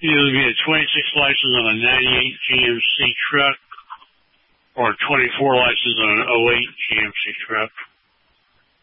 Either get a 26 license on a 98 GMC truck or a 24 license on an '08 GMC truck.